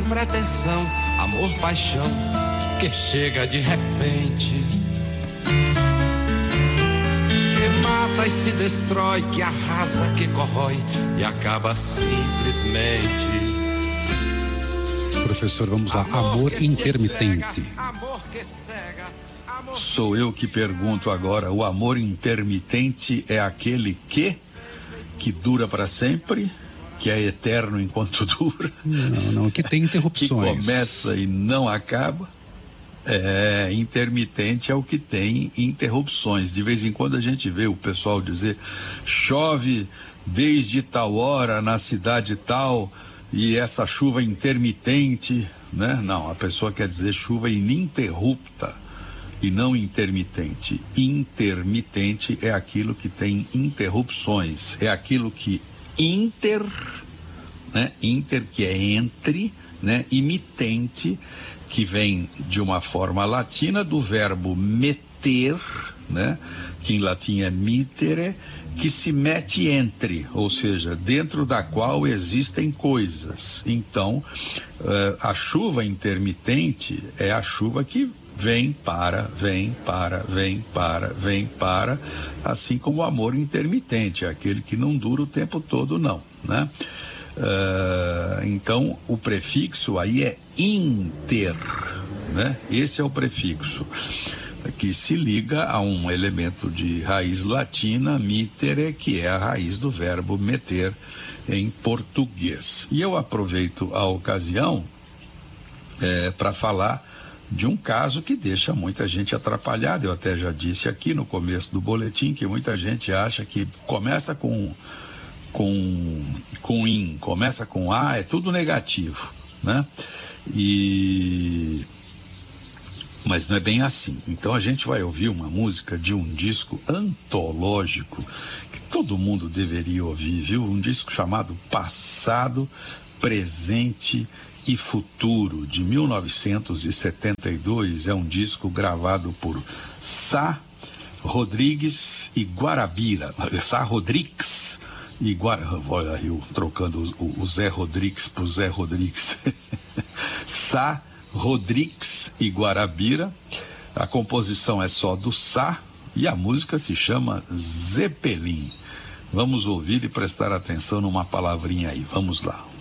pretensão, amor, paixão, que chega de repente, que mata e se destrói, que arrasa, que corrói e acaba simplesmente. Professor, vamos lá. Amor intermitente. Sou eu que pergunto agora. O amor intermitente é aquele que dura para sempre, que é eterno enquanto dura? Não, que tem interrupções. Que começa e não acaba. Intermitente é o que tem interrupções. De vez em quando a gente vê o pessoal dizer: chove desde tal hora na cidade tal, e essa chuva intermitente, né? Não, a pessoa quer dizer chuva ininterrupta e não intermitente. Intermitente é aquilo que tem interrupções, é aquilo que né? Inter que é entre, né? E mitente, que vem de uma forma latina do verbo meter, né? Que em latim é mittere, que se mete entre, ou seja, dentro da qual existem coisas. Então, a chuva intermitente é a chuva que vem para, assim como o amor intermitente, é aquele que não dura o tempo todo, não, né? Então, o prefixo aí é inter, né? Esse é o prefixo que se liga a um elemento de raiz latina, mittere, que é a raiz do verbo meter em português. E eu aproveito a ocasião para falar de um caso que deixa muita gente atrapalhada. Eu até já disse aqui no começo do boletim que muita gente acha que começa com in, começa com a, é tudo negativo, né? Mas não é bem assim. Então a gente vai ouvir uma música de um disco antológico que todo mundo deveria ouvir, viu? Um disco chamado Passado, Presente e Futuro, de 1972. É um disco gravado por Sá Rodrigues e Guarabira. Sá Rodrigues e olha eu trocando o Zé Rodrigues por Zé Rodrigues. Sá Rodrigues e Guarabira. A composição é só do Sá e a música se chama Zeppelin. Vamos ouvir e prestar atenção numa palavrinha aí. Vamos lá.